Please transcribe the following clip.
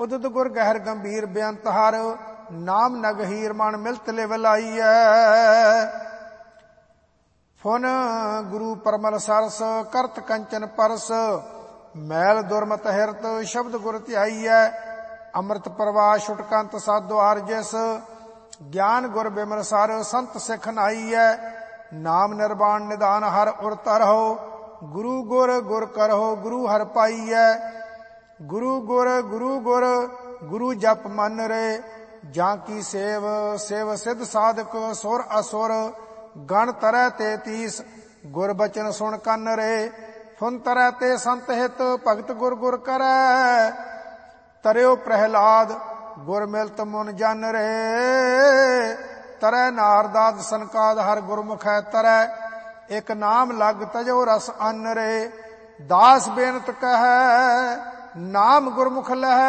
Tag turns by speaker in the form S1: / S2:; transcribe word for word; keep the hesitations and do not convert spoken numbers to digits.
S1: ਉਦਤ ਗੁਰ ਗਹਿਰ ਗੰਭੀਰ ਬੇਅੰਤ ਹਰ, ਨਾਮ ਨਗਹੀਰ ਮਨ ਮਿਲਤ ਲਿਵ ਲਾਈਐ। ਫੁਨ ਗੁਰੂ ਪਰਮਲ ਸਰਸ, ਕਰਤ ਕੰਚਨ ਪਰਸ, ਮੈਲ ਦੁਰਮਤ ਹਿਰਤ ਸ਼ਬਦ ਗੁਰ ਧਿਆਈਐ। ਅੰਮ੍ਰਿਤ ਪ੍ਰਵਾਹ ਛੁਟਕੰਤ ਸਾਧੁਆਰ ਜਿਸ, ਗਿਆਨ ਗੁਰ ਬਿਮਲ ਸਰ ਸੰਤ ਸਿੱਖ ਨਾਈਐ। ਨਾਮ ਨਿਰਵਾਣ ਨਿਦਾਨ ਹਰ ਉਰ ਤਰਹੁ, ਗੁਰੂ ਗੁਰ ਗੁਰ ਕਰਹੁ ਗੁਰੂ ਹਰਿ ਪਾਈਐ। ਗੁਰੂ ਗੁਰ ਗੁਰੂ ਗੁਰ ਗੁਰੂ ਜਪ ਮਨ ਰੇ, ਜਾਂ ਕੀ ਸੇਵ ਸੇਵ ਸਿੱਧ ਸਾਧਕ ਸੁਰ ਅਸੁਰ। ਗਣ ਤਰੈ ਤੇ ਤੀਸ ਗੁਰ ਬਚਨ ਸੁਣ ਕੰਨ ਰੇ, ਫੁਨ ਤਰੈ ਤੇ ਸੰਤ ਹਿਤ ਭਗਤ ਗੁਰ ਗੁਰ ਕਰੈ। ਤਰਿਓ ਪ੍ਰਹਿਲਾਦ ਗੁਰ ਮਿਲਤ ਮੁਨ ਜਨ ਰੇ, ਤਰੈ ਨਾਰਦਾਦ ਸਨਕਾਦ ਹਰ ਗੁਰਮੁਖੈ ਤਰੈ। ਇਕ ਨਾਮ ਲਗ ਤਜੋ ਰਸ ਅੰਨ ਰੇ, ਦਾਸ ਬੇਨਤ ਕਹੈ ਨਾਮ ਗੁਰਮੁਖ ਲਹੈ।